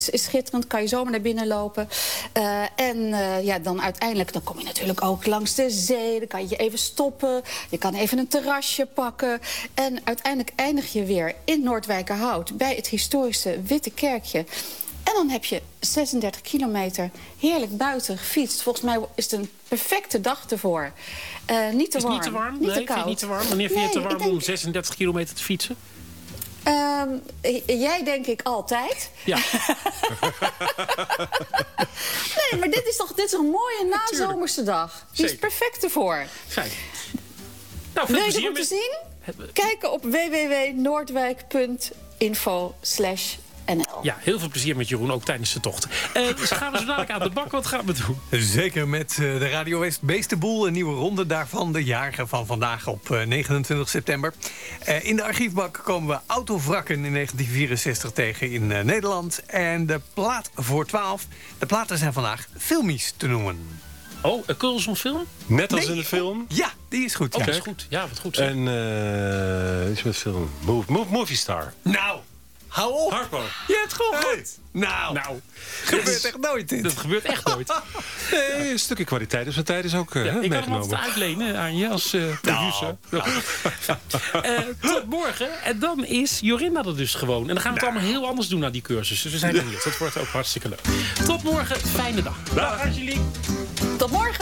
is schitterend, kan je zomaar naar binnen lopen. Dan uiteindelijk dan kom je natuurlijk ook langs de zee. Dan kan je even stoppen. Je kan even een terrasje pakken. En uiteindelijk eindig je weer in Noordwijkerhout bij het historische Witte Kerkje. En dan heb je 36 kilometer heerlijk buiten gefietst. Volgens mij is het een perfecte dag ervoor. Niet te warm. Niet te warm? Niet te Vind je koud. niet te warm? Wanneer vind je het te warm om 36 kilometer te fietsen? Jij denk ik altijd. Ja. Nee, maar dit is een mooie nazomerse dag. Die is Zeker. perfect ervoor. Kijk. Nou, veel Wil je plezier het moeten zien? Kijken op www.noordwijk.info/nl. Ja, heel veel plezier met Jeroen, ook tijdens de tocht. Dus gaan we zo dadelijk aan de bak. Wat gaan we doen? Zeker met de Radio West Beestenboel. Een nieuwe ronde daarvan. De jarige van vandaag op 29 september. In de archiefbak komen we autovrakken in 1964 tegen in Nederland. En de plaat voor 12. De platen zijn vandaag filmies te noemen. Oh, een Coulson film? Net als in de film. Ja, die is goed. Oh, Ja. dat is goed. Ja, wat goed. En iets met film. Movie Star. Nou, hou op. Harpo. Je hebt gewoon goed. Nou, gebeurt echt nooit dit. Dat gebeurt echt nooit. Nee, een stukje kwaliteit. Dus de tijd is ook Ik kan hem meegenomen. altijd uitlenen aan je als producer. Tot morgen. En dan is Jorinda er dus gewoon. En dan gaan we het allemaal heel anders doen aan die cursus. Dus we zijn benieuwd. Dat wordt ook hartstikke leuk. Tot morgen. Fijne dag. Dag Angelique. Tot morgen.